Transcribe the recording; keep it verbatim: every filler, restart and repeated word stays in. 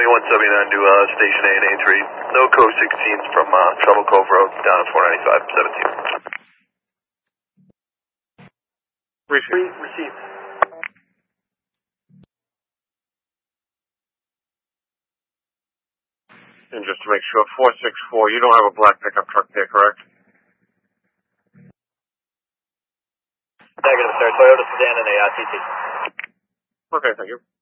twenty-one seventy-nine to uh, station A and A three. No code sixteens from uh, Trouble Cove Road down at four ninety-five seventeen. Receive. Received. And just to make sure, four six four, you don't have a black pickup truck there, correct? Negative, sir. Toyota sedan and a uh, T T. Okay, thank you.